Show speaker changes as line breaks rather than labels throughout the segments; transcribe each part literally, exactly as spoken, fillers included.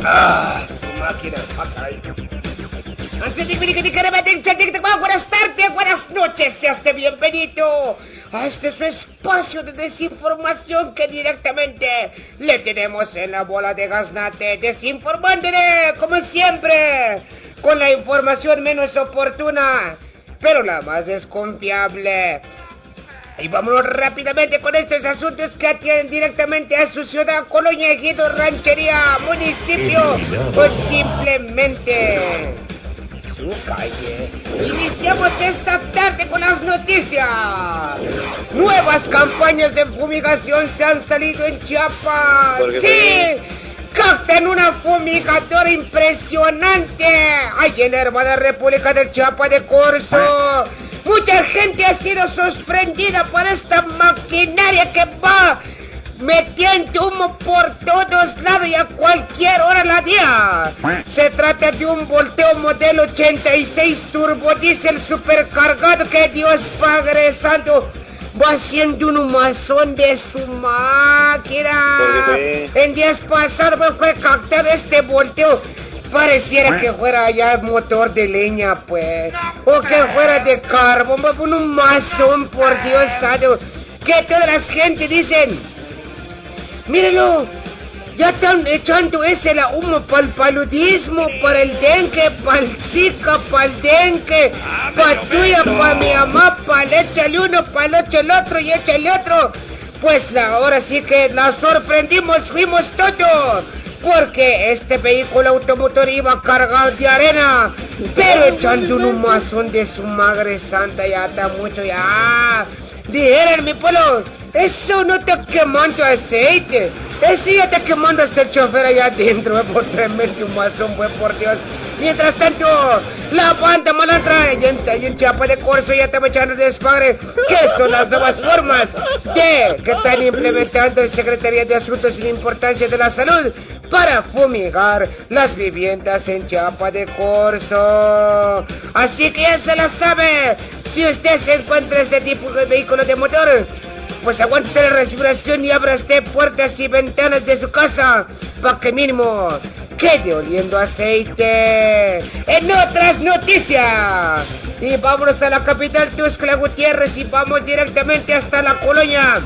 Ah, su máquina. Buenas tardes, buenas noches, sea usted bienvenido a este su espacio de desinformación que directamente le tenemos en la bola de gaznate, desinformándole, como siempre, con la información menos oportuna, pero la más desconfiable. Y vámonos rápidamente con estos asuntos que atienden directamente a su ciudad, colonia, ejido, ranchería, municipio o simplemente su calle. Iniciamos esta tarde con las noticias. Nuevas campañas de fumigación se han salido en Chiapas. Sí, captan una fumigadora impresionante allí en la hermana República de Chiapas de Corzo. Mucha gente ha sido sorprendida por esta maquinaria que va metiendo humo por todos lados y a cualquier hora la día. Se trata de un volteo modelo ochenta y seis turbodiesel supercargado que Dios Padre Santo va haciendo un humazón de su máquina. En días pasados pues, fue captado este volteo. Pareciera que fuera ya motor de leña, pues, o que fuera de carbón, un humazón, por Dios santo, que toda la gente dicen, mírenlo, ya están echando ese la humo para el paludismo, para el dengue, para el zika, para el dengue, para tuya, para mi mamá, para el échale uno, para el otro el otro y échale otro. Pues la, ahora sí que la sorprendimos, fuimos todos. Porque este vehículo automotor iba cargado de arena, pero echando un humazón de su madre santa, ya está mucho, ya. Dijeron mi pueblo, eso no está quemando aceite, eso ya está quemando hasta el chofer allá adentro, por tremendo humazón, pues por Dios. Mientras tanto, la banda malandra y en, y en Chiapas de Corzo ya está echando desmadre, que son las nuevas formas de que están implementando el Secretaría de Asuntos sin Importancia de la Salud para fumigar las viviendas en Chiapas de Corzo. Así que ya se la sabe, si usted se encuentra este tipo de vehículo de motor, pues aguante la respiración y abra usted puertas y ventanas de su casa para que mínimo quede oliendo aceite. En otras noticias, y vámonos a la capital Tuxtla Gutiérrez y vamos directamente hasta la colonia.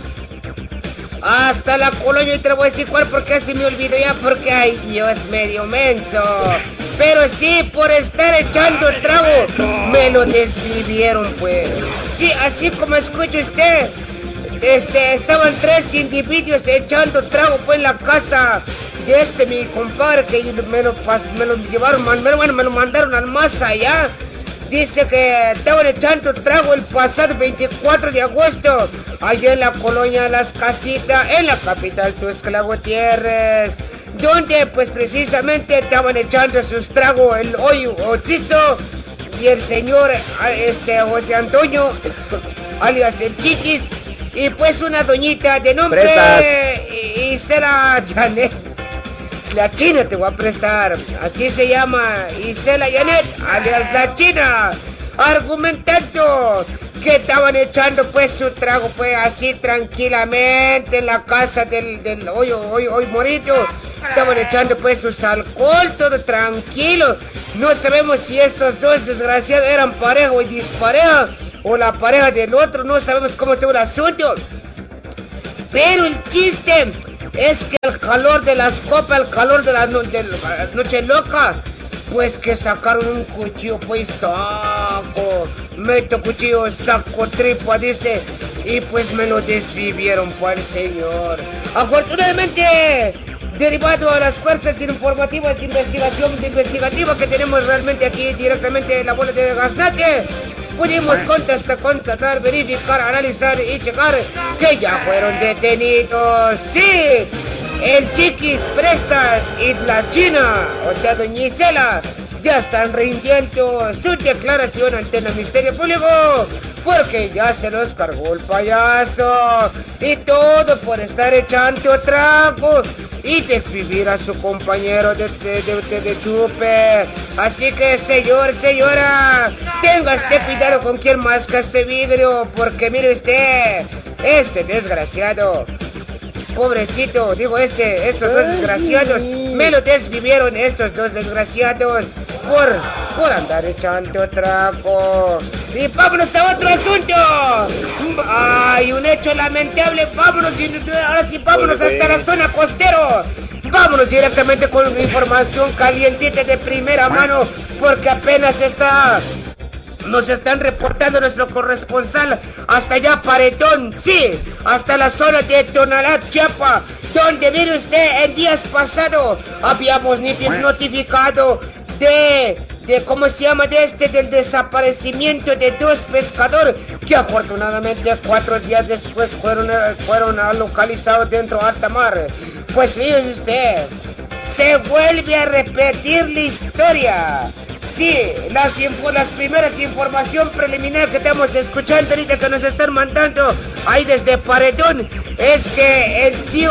Hasta la colonia, y te lo voy a decir cuál porque así me olvido ya, porque ay Dios, medio menso. Pero sí, por estar echando trago, me lo desvivieron pues. Sí, así como escucha usted, este, estaban tres individuos echando trago pues en la casa de este mi compadre, que me lo, me lo llevaron, me lo, bueno, me lo mandaron al más allá. Dice que estaban echando trago el pasado veinticuatro de agosto, allá en la colonia Las Casitas, en la capital Tuxtla Gutiérrez, donde pues precisamente estaban echando sus tragos el hoy Ochito y el señor este José Antonio, alias el Chiquis, y pues una doñita de nombre Isela Janet. La China te voy a prestar, así se llama, Isela Janet, alias la China, argumentando que estaban echando pues su trago pues así tranquilamente en la casa del, del hoy, hoy, hoy morito, estaban echando pues sus alcohol, todo tranquilo. No sabemos si estos dos desgraciados eran pareja o dispareja, o la pareja del otro, no sabemos cómo estuvo el asunto. Pero el chiste es que el calor de las copas, el calor de la, no, de la noche loca, pues que sacaron un cuchillo, pues saco, meto cuchillo, saco tripa, dice, y pues me lo desvivieron por el señor. Afortunadamente, derivado a las fuerzas informativas de investigación, de investigativa que tenemos realmente aquí directamente en la bola de gaznate, pudimos contestar, constatar, verificar, analizar y checar que ya fueron detenidos. Sí, el Chiquis Prestas y la China, o sea, doña Isela, ya están rindiendo su declaración ante el Ministerio Público, porque ya se los cargó el payaso, y todo por estar echando trago y desvivir a su compañero de, de, de, de, de chupe. Así que, señor, señora, tenga usted cuidado con quien masca este vidrio, porque mire usted, este desgraciado, pobrecito, digo este, estos dos desgraciados me lo desvivieron estos dos desgraciados por, por andar echando trago. Y vámonos a otro asunto. Ay, un hecho lamentable. Vámonos, ahora sí, vámonos hasta la zona costero. Vámonos directamente con información calientita de primera mano, porque apenas está... Nos están reportando nuestro corresponsal hasta allá, Paredón, sí, hasta la zona de Tonalá, Chiapas, donde mire usted, en días pasados habíamos notificado de, de, ¿cómo se llama? De este, del desaparecimiento de dos pescadores que afortunadamente cuatro días después fueron, fueron localizados dentro de alta mar. Pues fíjese usted, se vuelve a repetir la historia. Sí, las, las primeras información preliminar que estamos escuchando ahorita que nos están mandando ahí desde Paredón es que el tío,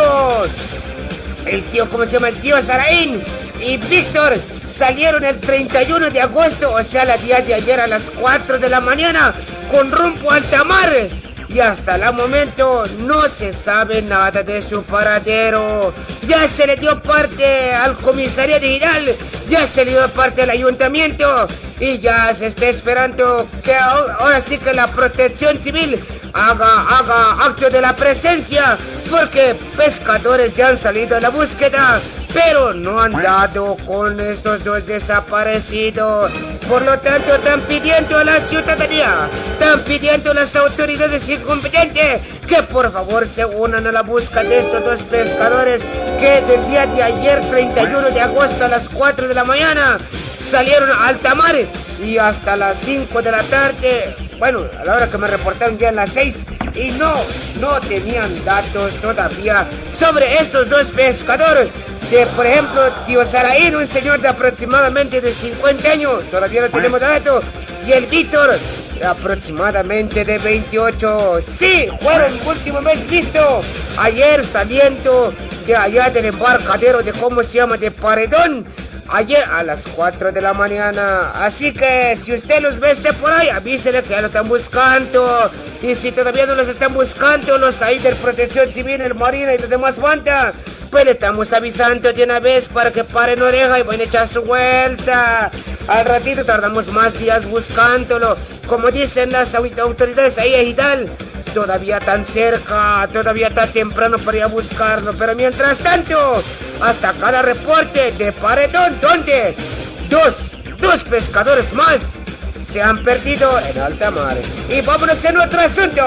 el tío, ¿cómo se llama? El tío Saraín y Víctor salieron el treinta y uno de agosto, o sea, la día de ayer a las cuatro de la mañana, con rumbo a alta mar. Y hasta el momento no se sabe nada de su paradero. Ya se le dio parte al comisario general, ya se le dio parte al ayuntamiento y ya se está esperando que ahora sí que la protección civil haga, haga acto de la presencia, porque pescadores ya han salido a la búsqueda, pero no han dado con estos dos desaparecidos. Por lo tanto, están pidiendo a la ciudadanía, están pidiendo a las autoridades incompetentes que por favor se unan a la búsqueda de estos dos pescadores que del día de ayer, treinta y uno de agosto, a las cuatro de la mañana salieron a alta mar y hasta las cinco de la tarde, bueno, a la hora que me reportaron ya en las seis, y no, no tenían datos todavía sobre estos dos pescadores. De, por ejemplo, tío Saraín, un señor de aproximadamente de cincuenta años, todavía no tenemos datos, y el Víctor, aproximadamente de veintiocho. Sí, fueron último mes visto ayer saliendo de allá del embarcadero de, ¿cómo se llama?, de Paredón, ayer a las cuatro de la mañana. Así que si usted los ve esté por ahí, avísele que ya lo están buscando. Y si todavía no los están buscando, los ahí de Protección Civil, el Marina y los demás banda, pues le estamos avisando de una vez para que paren oreja y vayan a echar su vuelta. Al ratito tardamos más días buscándolo. Como dicen las autoridades ahí en Hidal, todavía tan cerca, todavía está temprano para ir a buscarlo. Pero mientras tanto, hasta cada reporte de Paredón, donde dos, dos pescadores más se han perdido en alta mar. Y vámonos en otro asunto.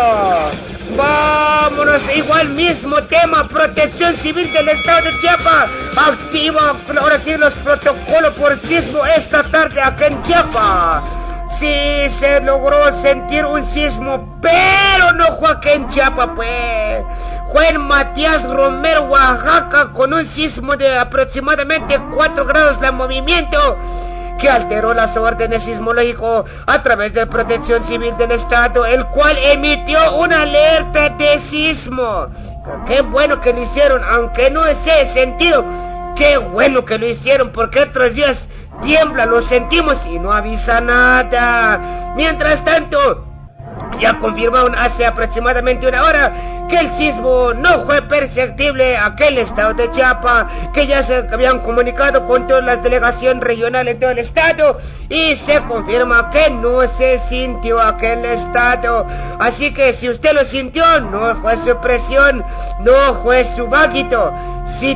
Vámonos, igual mismo tema, Protección Civil del Estado de Chiapas activa ahora sí los protocolos por sismo esta tarde acá en Chiapas. Sí, se logró sentir un sismo, pero no fue aquí en Chiapas, pues. Fue en Matías Romero, Oaxaca, con un sismo de aproximadamente cuatro grados de movimiento, que alteró las órdenes sismológicas a través de Protección Civil del Estado, el cual emitió una alerta de sismo. Qué bueno que lo hicieron, aunque no ese sentido. Qué bueno que lo hicieron, porque otros días tiembla, lo sentimos y no avisa nada. Mientras tanto, ya confirmaron hace aproximadamente una hora que el sismo no fue perceptible aquí en el estado de Chiapas, que ya se habían comunicado con todas las delegaciones regionales en todo el estado y se confirma que no se sintió aquí en el estado. Así que si usted lo sintió, no fue su presión, no fue su vaguito. Si